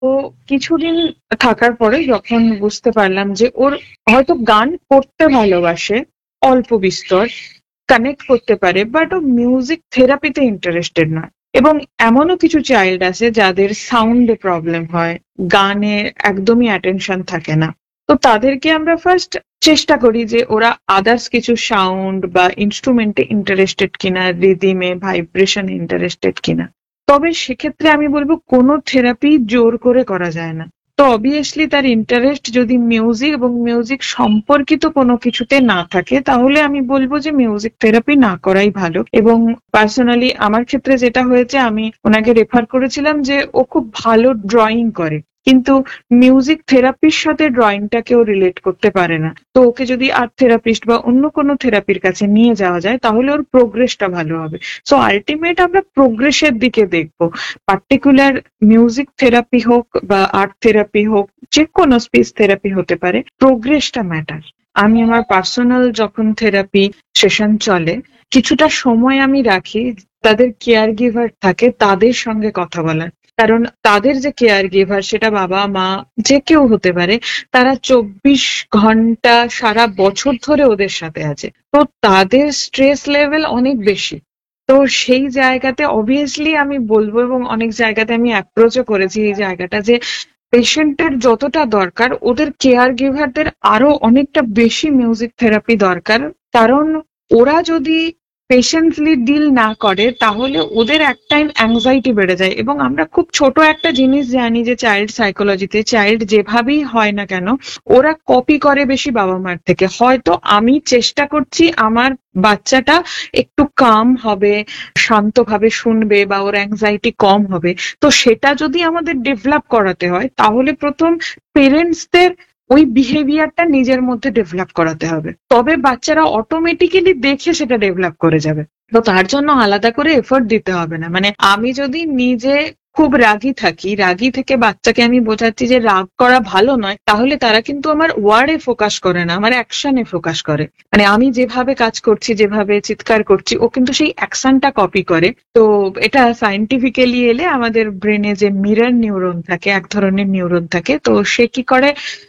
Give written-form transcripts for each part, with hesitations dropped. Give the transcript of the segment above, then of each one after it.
তো কিছুদিন থাকার পরে যখন বুঝতে পারলাম যে ওর হয়তো গান করতে ভালোবাসে, অল্প বিস্তর কানেক্ট করতে পারে, বাট ও মিউজিক থেরাপিতে ইন্টারেস্টেড নয়। এবং এমনও কিছু চাইল্ড আছে যাদের সাউন্ডে প্রবলেম হয়, গানে একদমই অ্যাটেনশন থাকে না। তো তাদেরকে আমরা ফার্স্ট চেষ্টা করি যে ওরা আদার্স কিছু সাউন্ড বা ইনস্ট্রুমেন্টে ইন্টারেস্টেড কিনা, রিদিমে ভাইব্রেশনে ইন্টারেস্টেড কিনা। তবে সেক্ষেত্রে আমি বলবো কোনো থেরাপি জোর করে করা যায় না। তো অবভিয়াসলি তার ইন্টারেস্ট যদি মিউজিক এবং মিউজিক সম্পর্কিত কোনো কিছুতে না থাকে, তাহলে আমি বলবো যে মিউজিক থেরাপি না করাই ভালো। এবং পার্সোনালি আমার ক্ষেত্রে যেটা হয়েছে, আমি ওনাকে রেফার করেছিলাম যে ও খুব ভালো ড্রয়িং করে, কিন্তু মিউজিক থেরাপির সাথে ড্রয়িংটাকেও রিলেট করতে পারে না। তো ওকে যদি আর্ট থেরাপিস্ট বা অন্য কোনো থেরাপির কাছে নিয়ে যাওয়া যায়, তাহলে ওর প্রোগ্রেসটা ভালো হবে। সো আলটিমেট আমরা প্রোগ্রেসের দিকে দেখবো। পার্টিকুলার মিউজিক থেরাপি হোক বা আর্ট থেরাপি হোক, যে কোনো স্পিচ থেরাপি হতে পারে, প্রোগ্রেসটা ম্যাটার। আমি আমার পার্সোনাল যখন থেরাপি সেশন চলে, কিছুটা সময় আমি রাখি তাদের কেয়ার গিভার থাকে তাদের সঙ্গে কথা বলার। কারণ তাদের যে কেয়ার গিভার, সেটা বাবা মা যে কেউ হতে পারে, তারা 24 ঘন্টা সারা বছর ধরে ওদের সাথে আছে। তো তাদের স্ট্রেস লেভেল অনেক বেশি। তো সেই জায়গাতে অবভিয়াসলি আমি বলবো, এবং অনেক জায়গাতে আমি অ্যাপ্রোচও করেছি এই জায়গাটা, যে পেশেন্টের যতটা দরকার ওদের কেয়ার গিভারদের আরো অনেকটা বেশি মিউজিক থেরাপি দরকার। কারণ ওরা যদি পেশেন্টলি ডিল না করে, তাহলে ওদের এক টাইম অ্যাংজাইটি বেড়ে যায়। এবং আমরা খুব ছোট একটা জিনিস জানি যে চাইল্ড সাইকোলজিতে, চাইল্ড যেভাবেই হয় না কেন, ওরা কপি করে বেশি বাবা মার থেকে। হয়তো আমি চেষ্টা করছি আমার বাচ্চাটা একটু কাম হবে, শান্তভাবে শুনবে, বা ওর অ্যাংজাইটি কম হবে। তো সেটা যদি আমাদের ডেভেলপ করাতে হয়, তাহলে প্রথম পেরেন্টসদের ওই বিহেভিয়ারটা নিজের মধ্যে ডেভেলপ করাতে হবে। তবে বাচ্চারা অটোমেটিক্যালি দেখে সেটা ডেভেলপ করে যাবে। তো তার জন্য আলাদা করে এফোর্ট দিতে হবে না। মানে আমি যদি নিজে খুব রাগী থাকি, রাগী থেকে বাচ্চাকে আমি বোঝাচ্ছি যে রাগ করা ভালো নয়, তাহলে তারা কিন্তু আমার ওয়ার্ডে ফোকাস করে না, আমার অ্যাকশনে ফোকাস করে। মানে আমি যেভাবে কাজ করছি, যেভাবে চিৎকার করছি, ও কিন্তু সেই অ্যাকশনটা কপি করে। তো এটা সায়েন্টিফিক্যালি এলে আমাদের ব্রেনে যে মিরর নিউরন থাকে, এক ধরনের নিউরন থাকে, তো সে কি করে,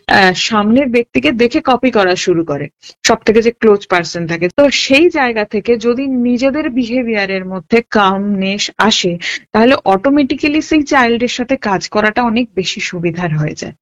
সামনের ব্যক্তিকে দেখে কপি করা শুরু করে, সব থেকে যে ক্লোজ পার্সন থাকে। তো সেই জায়গা থেকে যদি নিজেদের বিহেভিয়ারের মধ্যে কামনেস আসে, তাহলে অটোমেটিক্যালি সেই চাইল্ডের সাথে কাজ করাটা অনেক বেশি সুবিধার হয়ে যায়।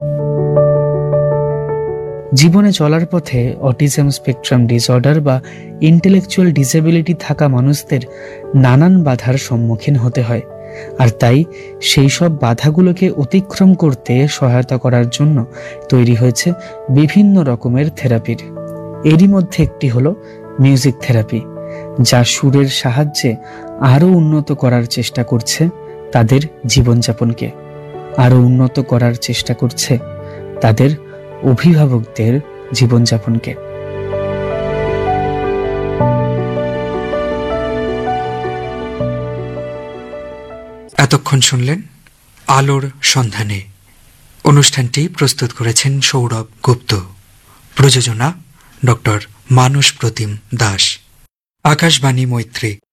জীবনে চলার পথে অটিজম স্পেকট্রাম ডিসঅর্ডার বা ইন্টেলেকচুয়াল ডিসেবিলিটি থাকা মানুষদের নানান বাধার সম্মুখীন হতে হয়। আর তাই সেই সব বাধাগুলোকে অতিক্রম করতে সহায়তা করার জন্য তৈরি হয়েছে বিভিন্ন রকমের থেরাপির। এরই মধ্যে একটি হলো মিউজিক থেরাপি, যা সুরের সাহায্যে আরও উন্নত করার চেষ্টা করছে তাদের জীবনযাপনকে, আরও উন্নত করার চেষ্টা করছে তাদের অভিভাবকদের জীবনযাপনকে। এতক্ষণ শুনলেন আলোর সন্ধানে। অনুষ্ঠানটি প্রস্তুত করেছেন সৌরভ গুপ্ত। প্রযোজনা ডক্টর মানস প্রতিম দাস। আকাশবাণী মৈত্রী।